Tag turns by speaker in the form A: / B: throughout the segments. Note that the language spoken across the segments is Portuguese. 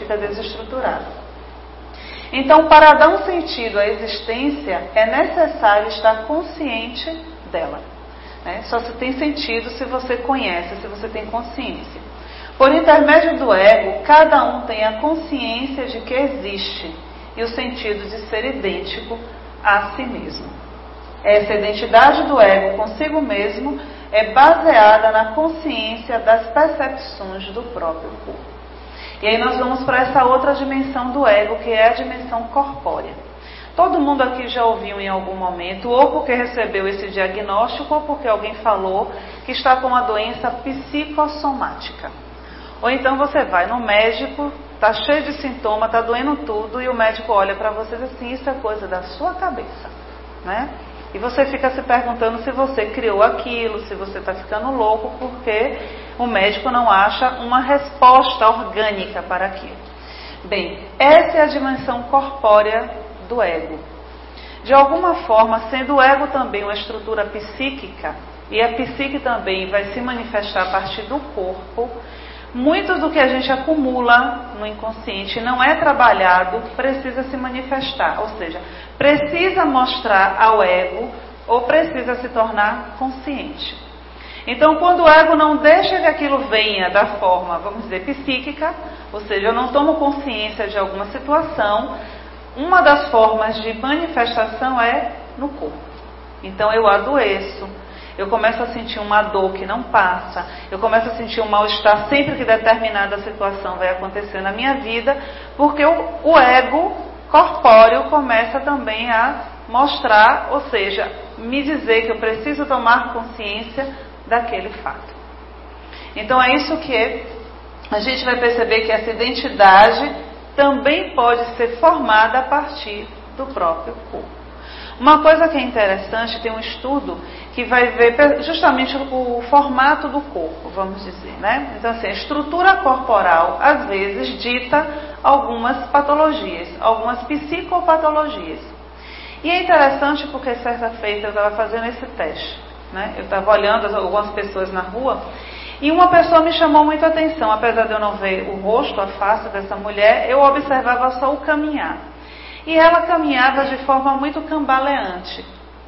A: fica desestruturado. Então, para dar um sentido à existência, é necessário estar consciente dela. Só se tem sentido se você conhece, se você tem consciência. Por intermédio do ego, cada um tem a consciência de que existe e o sentido de ser idêntico a si mesmo. Essa identidade do ego consigo mesmo é baseada na consciência das percepções do próprio corpo. E aí nós vamos para essa outra dimensão do ego, que é a dimensão corpórea. Todo mundo aqui já ouviu em algum momento, ou porque recebeu esse diagnóstico, ou porque alguém falou que está com uma doença psicossomática. Ou então você vai no médico, está cheio de sintoma, está doendo tudo, e o médico olha para você e diz assim, isso é coisa da sua cabeça, né? E você fica se perguntando se você criou aquilo, se você está ficando louco, porque o médico não acha uma resposta orgânica para aquilo. Bem, essa é a dimensão corpórea do ego. De alguma forma, sendo o ego também uma estrutura psíquica, e a psique também vai se manifestar a partir do corpo, muito do que a gente acumula no inconsciente não é trabalhado, precisa se manifestar, ou seja, precisa mostrar ao ego ou precisa se tornar consciente. Então, quando o ego não deixa que aquilo venha da forma, vamos dizer, psíquica, ou seja, eu não tomo consciência de alguma situação, uma das formas de manifestação é no corpo. Então, eu adoeço. Eu começo a sentir uma dor que não passa, eu começo a sentir um mal-estar sempre que determinada situação vai acontecer na minha vida, porque o ego corpóreo começa também a mostrar, ou seja, me dizer que eu preciso tomar consciência daquele fato. Então é isso que a gente vai perceber que essa identidade também pode ser formada a partir do próprio corpo. Uma coisa que é interessante, tem um estudo que vai ver justamente o formato do corpo, vamos dizer, né? Então, assim, a estrutura corporal, às vezes, dita algumas patologias, algumas psicopatologias. E é interessante porque, certa feita, eu estava fazendo esse teste, né? Eu estava olhando algumas pessoas na rua e uma pessoa me chamou muito a atenção. Apesar de eu não ver o rosto, a face dessa mulher, eu observava só o caminhar. E ela caminhava de forma muito cambaleante.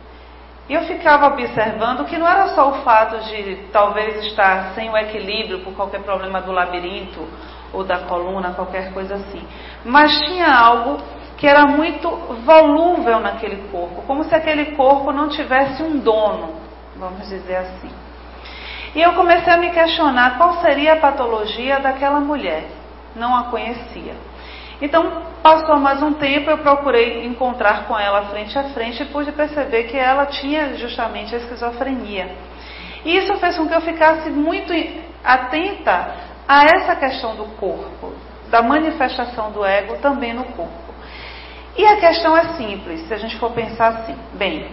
A: E eu ficava observando que não era só o fato de talvez estar sem o equilíbrio por qualquer problema do labirinto ou da coluna, qualquer coisa assim. Mas tinha algo que era muito volúvel naquele corpo, como se aquele corpo não tivesse um dono, vamos dizer assim. E eu comecei a me questionar qual seria a patologia daquela mulher. Não a conhecia. Então, passou mais um tempo, eu procurei encontrar com ela frente a frente e pude perceber que ela tinha justamente a esquizofrenia. E isso fez com que eu ficasse muito atenta a essa questão do corpo, da manifestação do ego também no corpo. E a questão é simples, se a gente for pensar assim, bem,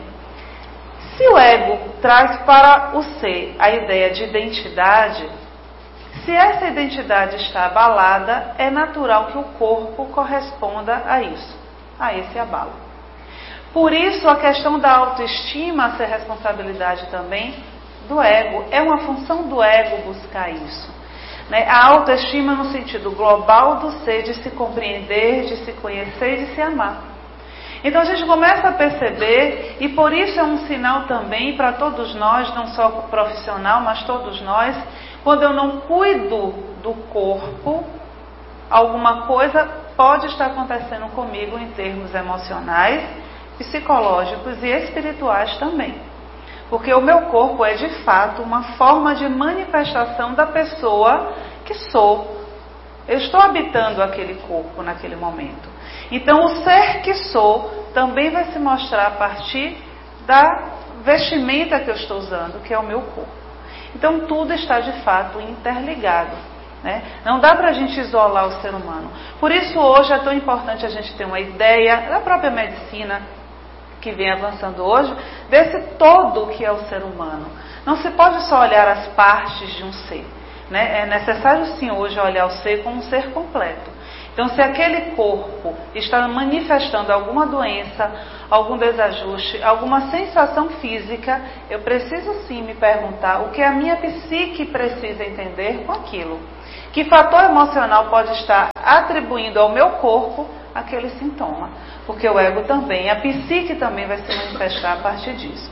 A: se o ego traz para o ser a ideia de identidade, se essa identidade está abalada, é natural que o corpo corresponda a isso, a esse abalo. Por isso, a questão da autoestima ser responsabilidade também do ego. É uma função do ego buscar isso, né? A autoestima no sentido global do ser, de se compreender, de se conhecer e de se amar. Então a gente começa a perceber, e por isso é um sinal também para todos nós, não só o profissional, mas todos nós, quando eu não cuido do corpo, alguma coisa pode estar acontecendo comigo em termos emocionais, psicológicos e espirituais também. Porque o meu corpo é de fato uma forma de manifestação da pessoa que sou. Eu estou habitando aquele corpo naquele momento. Então o ser que sou também vai se mostrar a partir da vestimenta que eu estou usando, que é o meu corpo. Então tudo está de fato interligado, né? Não dá para a gente isolar o ser humano. Por isso hoje é tão importante a gente ter uma ideia da própria medicina que vem avançando hoje, desse todo que é o ser humano. Não se pode só olhar as partes de um ser, né? É necessário sim hoje olhar o ser como um ser completo. Então, se aquele corpo está manifestando alguma doença, algum desajuste, alguma sensação física, eu preciso sim me perguntar o que a minha psique precisa entender com aquilo. Que fator emocional pode estar atribuindo ao meu corpo aquele sintoma? Porque o ego também, a psique também vai se manifestar a partir disso.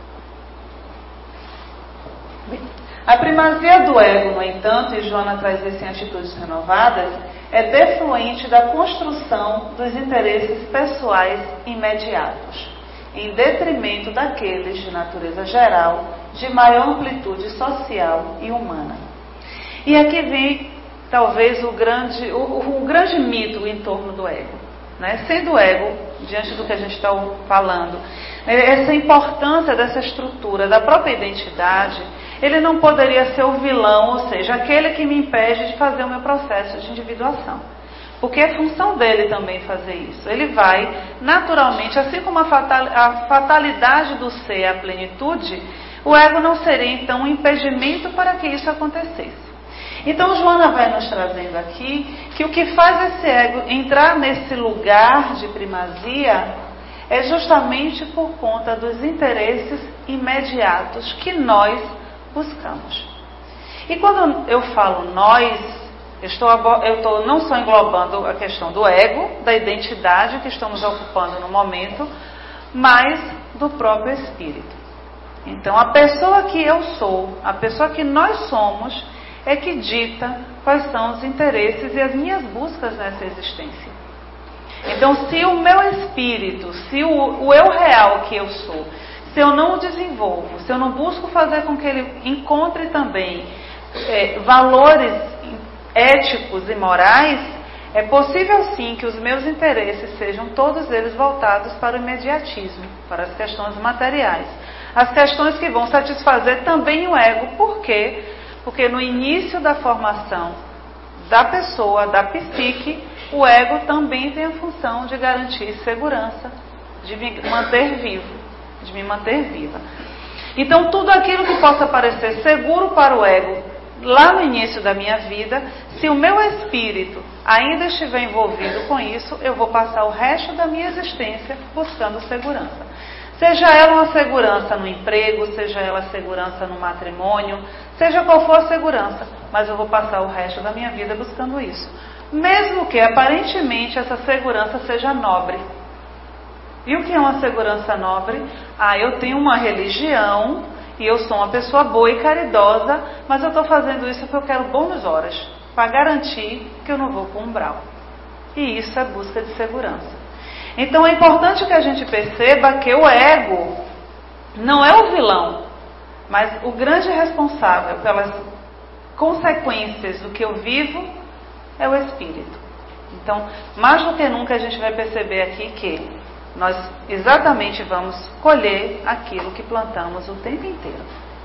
A: Bem, a primazia do ego, no entanto, e Joana traz isso em Atitudes Renovadas, é defluente da construção dos interesses pessoais imediatos, em detrimento daqueles de natureza geral, de maior amplitude social e humana. E aqui vem, talvez, o grande mito em torno do ego. Né? Sendo o ego, diante do que a gente está falando, essa importância dessa estrutura, da própria identidade, ele não poderia ser o vilão, ou seja, aquele que me impede de fazer o meu processo de individuação. Porque é função dele também fazer isso. Ele vai, naturalmente, assim como a fatalidade do ser é a plenitude, o ego não seria, então, um impedimento para que isso acontecesse. Então, Joana vai nos trazendo aqui que o que faz esse ego entrar nesse lugar de primazia é justamente por conta dos interesses imediatos que nós buscamos. E quando eu falo nós, eu estou não só englobando a questão do ego, da identidade que estamos ocupando no momento, mas do próprio espírito. Então, a pessoa que eu sou, a pessoa que nós somos, é que dita quais são os interesses e as minhas buscas nessa existência. Então, se o meu espírito, se o eu real que eu sou, se eu não o desenvolvo, se eu não busco fazer com que ele encontre também valores éticos e morais, é possível sim que os meus interesses sejam todos eles voltados para o imediatismo, para as questões materiais. As questões que vão satisfazer também o ego. Por quê? Porque no início da formação da pessoa, da psique, o ego também tem a função de garantir segurança, de me manter vivo, de me manter viva. Então, tudo aquilo que possa parecer seguro para o ego, lá no início da minha vida, se o meu espírito ainda estiver envolvido com isso, eu vou passar o resto da minha existência buscando segurança. Seja ela uma segurança no emprego, seja ela segurança no matrimônio, seja qual for a segurança, mas eu vou passar o resto da minha vida buscando isso. Mesmo que aparentemente essa segurança seja nobre. E o que é uma segurança nobre? Eu tenho uma religião e eu sou uma pessoa boa e caridosa, mas eu estou fazendo isso porque eu quero bônus horas, para garantir que eu não vou para o umbral. E isso é busca de segurança. Então é importante que a gente perceba que o ego não é o vilão, mas o grande responsável pelas consequências do que eu vivo é o espírito. Então, mais do que nunca a gente vai perceber aqui que nós exatamente vamos colher aquilo que plantamos o tempo inteiro.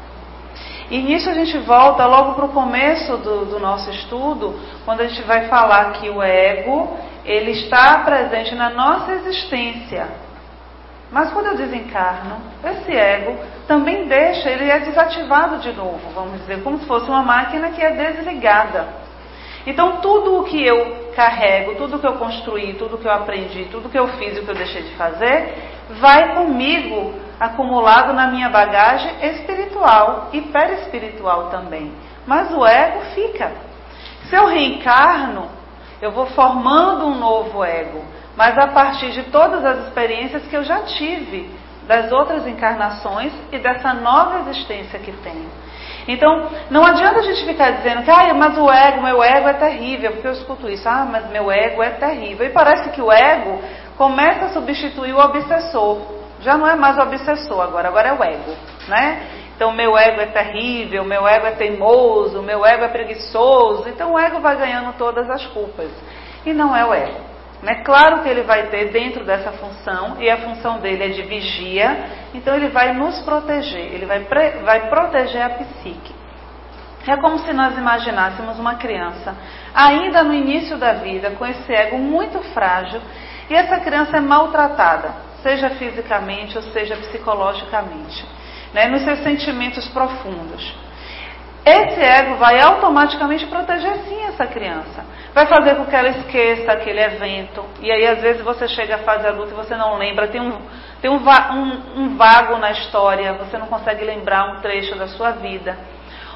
A: E nisso a gente volta logo para o começo do nosso estudo, quando a gente vai falar que o ego, ele está presente na nossa existência. Mas quando eu desencarno, esse ego também ele é desativado de novo, vamos dizer, como se fosse uma máquina que é desligada. Então tudo o que eu carrego, tudo o que eu construí, tudo o que eu aprendi, tudo o que eu fiz e o que eu deixei de fazer, vai comigo acumulado na minha bagagem espiritual e perispiritual também. Mas o ego fica. Se eu reencarno, eu vou formando um novo ego, mas a partir de todas as experiências que eu já tive, das outras encarnações e dessa nova existência que tenho. Então, não adianta a gente ficar dizendo que mas meu ego é terrível, porque eu escuto isso, mas meu ego é terrível. E parece que o ego começa a substituir o obsessor. Já não é mais o obsessor, agora é o ego, né? Então, meu ego é terrível, meu ego é teimoso, meu ego é preguiçoso. Então, o ego vai ganhando todas as culpas. E não é o ego. É claro que ele vai ter dentro dessa função, e a função dele é de vigia, então ele vai nos proteger, ele vai proteger a psique. É como se nós imaginássemos uma criança, ainda no início da vida, com esse ego muito frágil, e essa criança é maltratada, seja fisicamente ou seja psicologicamente, nos seus sentimentos profundos. Esse ego vai automaticamente proteger sim essa criança. Vai fazer com que ela esqueça aquele evento. E aí às vezes você chega à fase adulta e você não lembra. Tem um vago na história. Você não consegue lembrar um trecho da sua vida.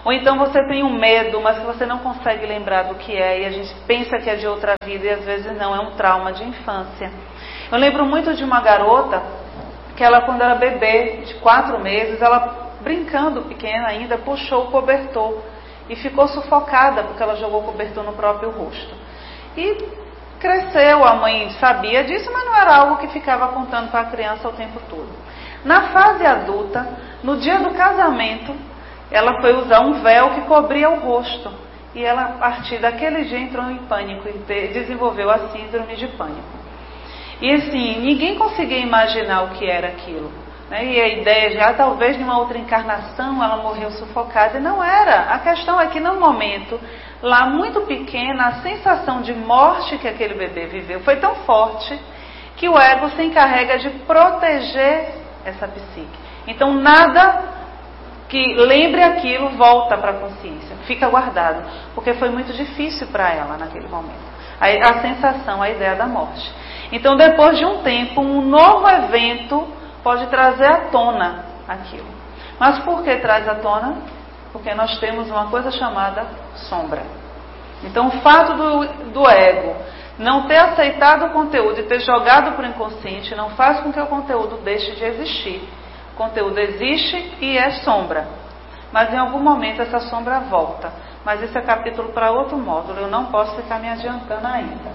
A: Ou então você tem um medo, mas que você não consegue lembrar do que é, e a gente pensa que é de outra vida e às vezes não, é um trauma de infância. Eu lembro muito de uma garota que ela, quando era bebê, de 4 meses, ela, brincando pequena ainda, puxou o cobertor e ficou sufocada porque ela jogou o cobertor no próprio rosto. E cresceu, a mãe sabia disso, mas não era algo que ficava contando para a criança o tempo todo. Na fase adulta, no dia do casamento, ela foi usar um véu que cobria o rosto. E ela, a partir daquele dia, entrou em pânico e desenvolveu a síndrome de pânico. E assim, ninguém conseguia imaginar o que era aquilo, né? E a ideia de, talvez numa outra encarnação ela morreu sufocada. E não era. A questão é que no momento, lá muito pequena, a sensação de morte que aquele bebê viveu foi tão forte que o ego se encarrega de proteger essa psique. Então nada que lembre aquilo volta para a consciência, fica guardado, porque foi muito difícil para ela naquele momento. A sensação, a ideia da morte. Então, depois de um tempo, um novo evento pode trazer à tona aquilo. Mas por que traz à tona? Porque nós temos uma coisa chamada sombra. Então, o fato do ego não ter aceitado o conteúdo e ter jogado para o inconsciente não faz com que o conteúdo deixe de existir. O conteúdo existe e é sombra. Mas em algum momento essa sombra volta. Mas esse é capítulo para outro módulo, eu não posso ficar me adiantando ainda.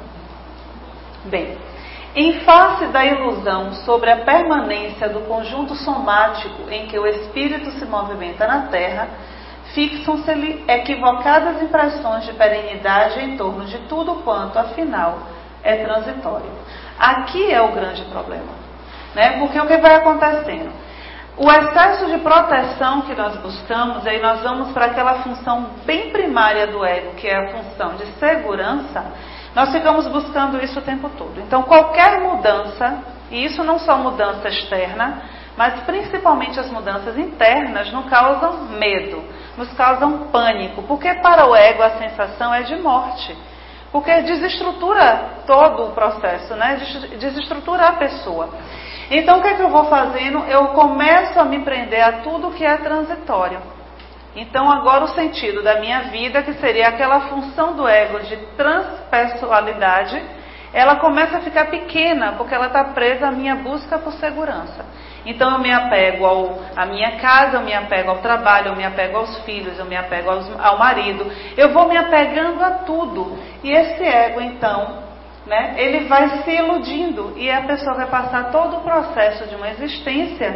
A: Bem, em face da ilusão sobre a permanência do conjunto somático em que o espírito se movimenta na Terra, fixam-se-lhe equivocadas impressões de perenidade em torno de tudo quanto, afinal, é transitório. Aqui é o grande problema, né? Porque o que vai acontecendo? O excesso de proteção que nós buscamos, aí nós vamos para aquela função bem primária do ego, que é a função de segurança. Nós ficamos buscando isso o tempo todo. Então, qualquer mudança, e isso não só mudança externa, mas principalmente as mudanças internas, nos causam medo, nos causam pânico, porque para o ego a sensação é de morte, porque desestrutura todo o processo, né? Desestrutura a pessoa. Então, o que é que eu vou fazendo? Eu começo a me prender a tudo que é transitório. Então, agora o sentido da minha vida, que seria aquela função do ego de transpessoalidade, ela começa a ficar pequena, porque ela está presa à minha busca por segurança. Então, eu me apego à minha casa, eu me apego ao trabalho, eu me apego aos filhos, eu me apego ao marido. Eu vou me apegando a tudo. E esse ego, então, né, ele vai se iludindo e a pessoa vai passar todo o processo de uma existência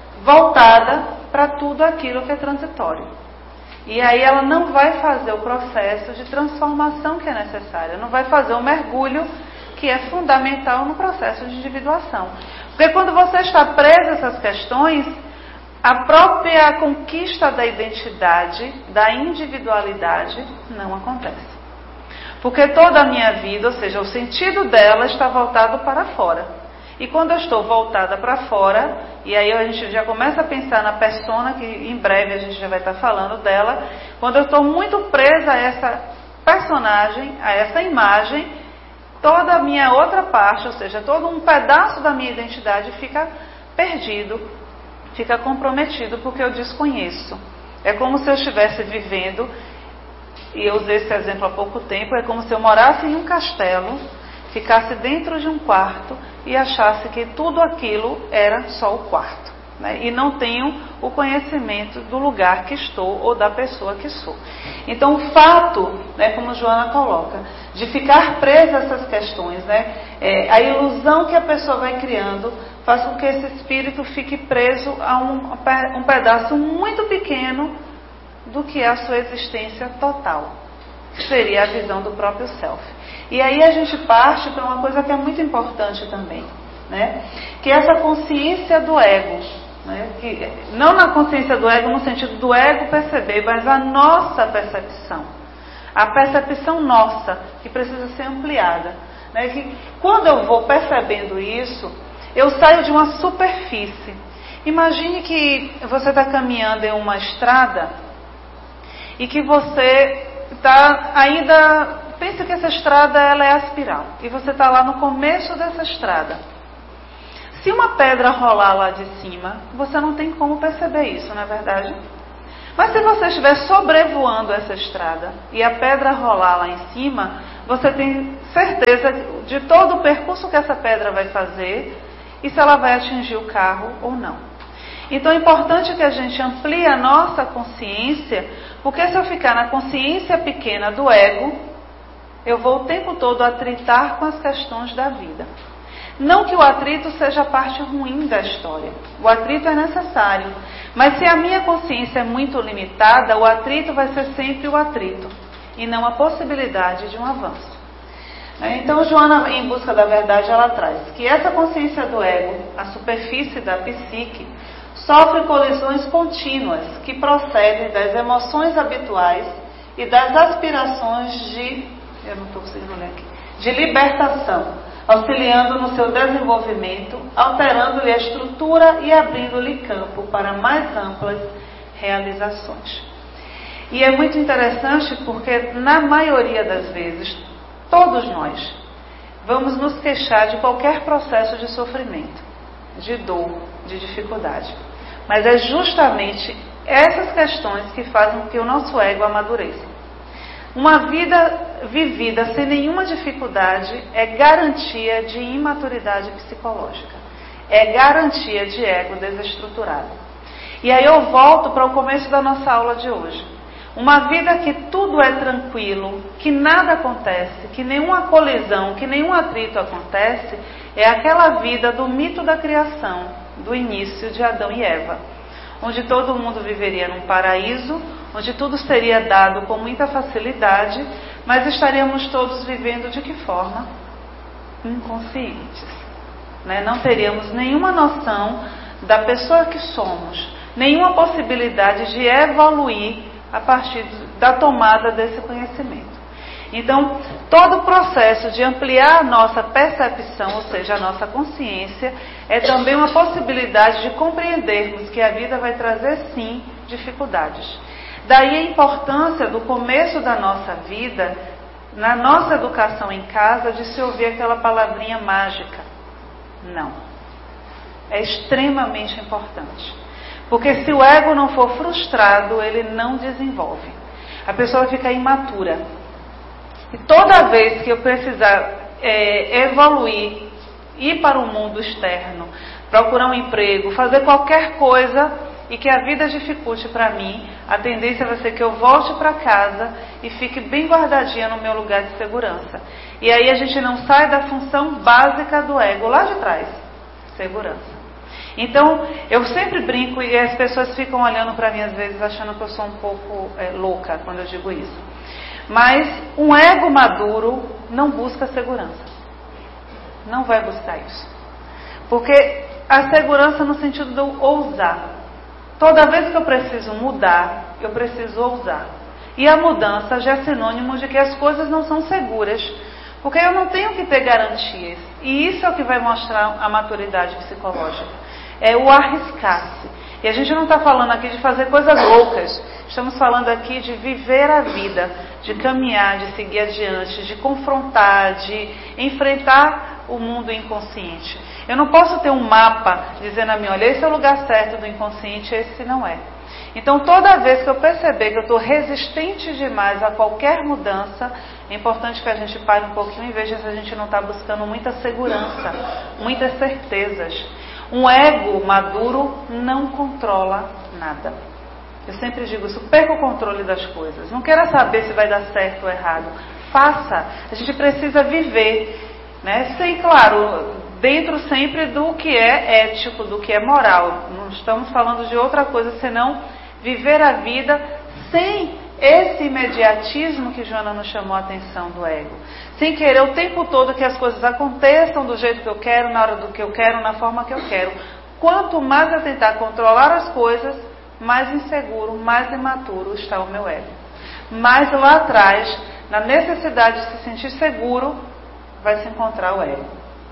A: voltada para tudo aquilo que é transitório. E aí ela não vai fazer o processo de transformação que é necessário, não vai fazer o mergulho que é fundamental no processo de individuação. Porque quando você está preso a essas questões, a própria conquista da identidade, da individualidade, não acontece. Porque toda a minha vida, ou seja, o sentido dela está voltado para fora. E quando eu estou voltada para fora, e aí a gente já começa a pensar na persona, que em breve a gente já vai estar falando dela, quando eu estou muito presa a essa personagem, a essa imagem, toda a minha outra parte, ou seja, todo um pedaço da minha identidade fica perdido, fica comprometido, porque eu desconheço. É como se eu estivesse vivendo, e eu usei esse exemplo há pouco tempo, é como se eu morasse em um castelo, ficasse dentro de um quarto e achasse que tudo aquilo era só o quarto, né? E não tenho o conhecimento do lugar que estou ou da pessoa que sou. Então, o fato, né, como Joana coloca, de ficar presa a essas questões, né, a ilusão que a pessoa vai criando faz com que esse espírito fique preso a um pedaço muito pequeno do que é a sua existência total, que seria a visão do próprio self. E aí a gente parte para uma coisa que é muito importante também, né? Que é essa consciência do ego, né? Que, não na consciência do ego no sentido do ego perceber, mas a nossa percepção. A percepção nossa, que precisa ser ampliada, né? Que quando eu vou percebendo isso, eu saio de uma superfície. Imagine que você está caminhando em uma estrada e que você está ainda... Pensa que essa estrada ela é a espiral e você está lá no começo dessa estrada. Se uma pedra rolar lá de cima, você não tem como perceber isso, não é verdade? Mas se você estiver sobrevoando essa estrada e a pedra rolar lá em cima, você tem certeza de todo o percurso que essa pedra vai fazer e se ela vai atingir o carro ou não. Então é importante que a gente amplie a nossa consciência, porque se eu ficar na consciência pequena do ego, eu vou o tempo todo atritar com as questões da vida. Não que o atrito seja a parte ruim da história. O atrito é necessário. Mas se a minha consciência é muito limitada, o atrito vai ser sempre o atrito e não a possibilidade de um avanço. Então, Joana, em Busca da Verdade, ela traz que essa consciência do ego, a superfície da psique, sofre colisões contínuas que procedem das emoções habituais e das aspirações de libertação, auxiliando no seu desenvolvimento, alterando-lhe a estrutura e abrindo-lhe campo para mais amplas realizações. E é muito interessante porque, na maioria das vezes, todos nós vamos nos queixar de qualquer processo de sofrimento, de dor, de dificuldade. Mas é justamente essas questões que fazem com que o nosso ego amadureça. Uma vida vivida sem nenhuma dificuldade é garantia de imaturidade psicológica. É garantia de ego desestruturado. E aí eu volto para o começo da nossa aula de hoje. Uma vida que tudo é tranquilo, que nada acontece, que nenhuma colisão, que nenhum atrito acontece, é aquela vida do mito da criação, do início de Adão e Eva, onde todo mundo viveria num paraíso, onde tudo seria dado com muita facilidade, mas estaríamos todos vivendo de que forma? Inconscientes. Não teríamos nenhuma noção da pessoa que somos, nenhuma possibilidade de evoluir a partir da tomada desse conhecimento. Então, todo o processo de ampliar a nossa percepção, ou seja, a nossa consciência, é também uma possibilidade de compreendermos que a vida vai trazer, sim, dificuldades. Daí a importância do começo da nossa vida, na nossa educação em casa, de se ouvir aquela palavrinha mágica. Não. É extremamente importante. Porque se o ego não for frustrado, ele não desenvolve. A pessoa fica imatura. E toda vez que eu precisar evoluir, ir para o mundo externo, procurar um emprego, fazer qualquer coisa e que a vida dificulte para mim, a tendência vai ser que eu volte para casa e fique bem guardadinha no meu lugar de segurança. E aí a gente não sai da função básica do ego, lá de trás, segurança. Então, eu sempre brinco e as pessoas ficam olhando para mim às vezes achando que eu sou um pouco louca quando eu digo isso. Mas um ego maduro não busca segurança. Não vai buscar isso. Porque a segurança no sentido de eu ousar. Toda vez que eu preciso mudar, eu preciso ousar. E a mudança já é sinônimo de que as coisas não são seguras. Porque eu não tenho que ter garantias. E isso é o que vai mostrar a maturidade psicológica. É o arriscar-se. E a gente não está falando aqui de fazer coisas loucas. Estamos falando aqui de viver a vida, de caminhar, de seguir adiante, de confrontar, de enfrentar o mundo inconsciente. Eu não posso ter um mapa dizendo a mim, olha, esse é o lugar certo do inconsciente, esse não é. Então, toda vez que eu perceber que eu estou resistente demais a qualquer mudança, é importante que a gente pare um pouquinho e veja se a gente não está buscando muita segurança, muitas certezas. Um ego maduro não controla nada. Eu sempre digo isso, perca o controle das coisas. Não queira saber se vai dar certo ou errado. Faça. A gente precisa viver, Sem, claro, dentro sempre do que é ético, do que é moral. Não estamos falando de outra coisa, senão viver a vida sem esse imediatismo que Joana nos chamou a atenção do ego. Sem querer o tempo todo que as coisas aconteçam do jeito que eu quero, na hora do que eu quero, na forma que eu quero. Quanto mais eu tentar controlar as coisas, mais inseguro, mais imaturo está o meu ego. Mas lá atrás, na necessidade de se sentir seguro, vai se encontrar o ego.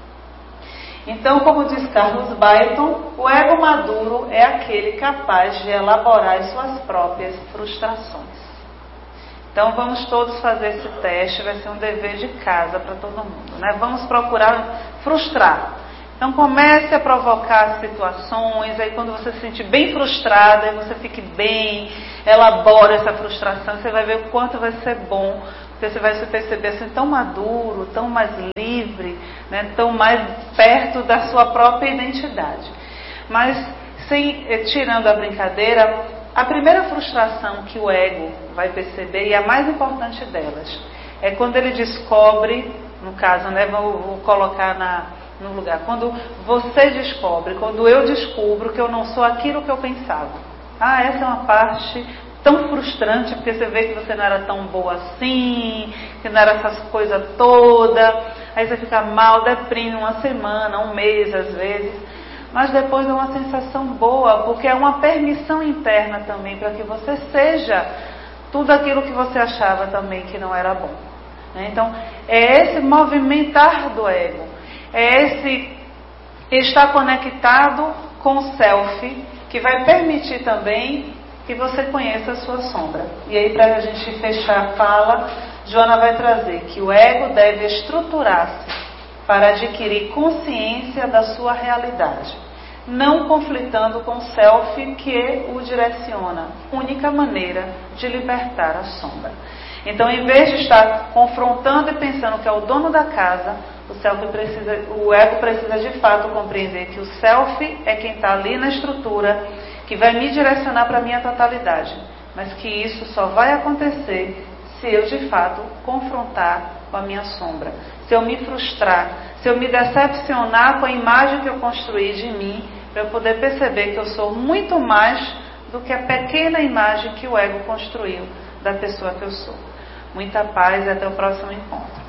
A: Então, como diz Carlos Bayton, o ego maduro é aquele capaz de elaborar as suas próprias frustrações. Então, vamos todos fazer esse teste, vai ser um dever de casa para todo mundo, Vamos procurar frustrar. Então, comece a provocar situações, aí quando você se sentir bem frustrada, aí você fique bem, elabora essa frustração, você vai ver o quanto vai ser bom, porque você vai se perceber assim tão maduro, tão mais livre, né, tão mais perto da sua própria identidade. Mas, tirando a brincadeira, a primeira frustração que o ego vai perceber, e a mais importante delas, é quando ele descobre, no caso, né, vou colocar no lugar, quando você descobre, quando eu descubro que eu não sou aquilo que eu pensava. Essa é uma parte tão frustrante, porque você vê que você não era tão boa assim, que não era essas coisas todas, aí você fica mal, deprime uma semana, um mês às vezes, mas depois é uma sensação boa, porque é uma permissão interna também para que você seja tudo aquilo que você achava também que não era bom. Então, é esse movimentar do ego, é esse estar conectado com o self, que vai permitir também que você conheça a sua sombra. E aí, para a gente fechar a fala, Joana vai trazer que o ego deve estruturar-se para adquirir consciência da sua realidade, não conflitando com o self que o direciona, única maneira de libertar a sombra. Então, em vez de estar confrontando e pensando que é o dono da casa, o ego precisa de fato compreender que o self é quem está ali na estrutura, que vai me direcionar para a minha totalidade, mas que isso só vai acontecer se eu de fato confrontar com a minha sombra, se eu me frustrar, se eu me decepcionar com a imagem que eu construí de mim, para eu poder perceber que eu sou muito mais do que a pequena imagem que o ego construiu da pessoa que eu sou. Muita paz e até o próximo encontro.